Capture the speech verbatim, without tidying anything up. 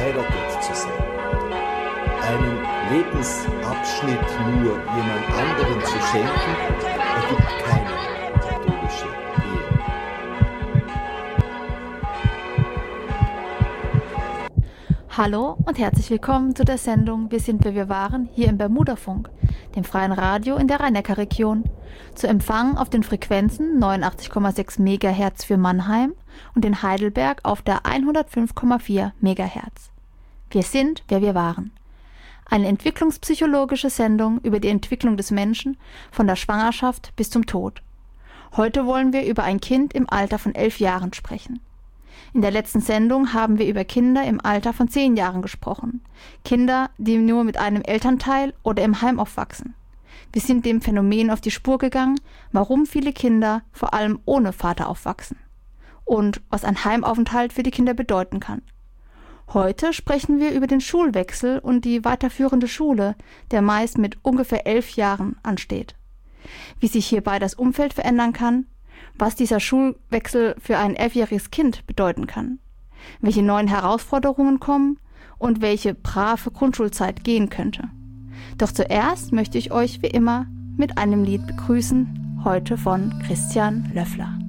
verheiratet zu sein. Einen Lebensabschnitt nur jemand anderen zu schenken, ergibt keine katholische Ehe. Hallo und herzlich willkommen zu der Sendung Wir sind, wer wir waren, hier im Bermudafunk, dem freien Radio in der Rhein-Neckar-Region, zu empfangen auf den Frequenzen neunundachtzig Komma sechs Megahertz für Mannheim und in Heidelberg auf der hundertfünf Komma vier Megahertz. Wir sind, wer wir waren. Eine entwicklungspsychologische Sendung über die Entwicklung des Menschen von der Schwangerschaft bis zum Tod. Heute wollen wir über ein Kind im Alter von elf Jahren sprechen. In der letzten Sendung haben wir über Kinder im Alter von zehn Jahren gesprochen. Kinder, die nur mit einem Elternteil oder im Heim aufwachsen. Wir sind dem Phänomen auf die Spur gegangen, warum viele Kinder vor allem ohne Vater aufwachsen. Und was ein Heimaufenthalt für die Kinder bedeuten kann. Heute sprechen wir über den Schulwechsel und die weiterführende Schule, der meist mit ungefähr elf Jahren ansteht. Wie sich hierbei das Umfeld verändern kann, was dieser Schulwechsel für ein elfjähriges Kind bedeuten kann, welche neuen Herausforderungen kommen und welche brave Grundschulzeit gehen könnte. Doch zuerst möchte ich euch wie immer mit einem Lied begrüßen, heute von Christian Löffler.